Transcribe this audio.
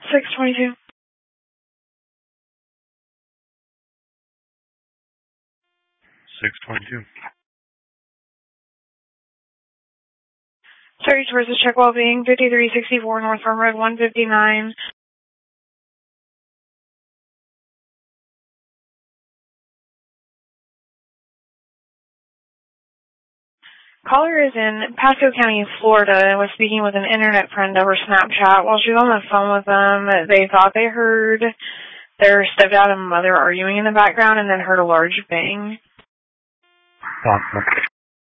622. 622. Sorry, towards the check well-being, 5364 North Farm Road, 159. Caller is in Pasco County, Florida, and was speaking with an internet friend over Snapchat. While she was on the phone with them, they thought they heard their stepdad and mother arguing in the background and then heard a large bang. Possible.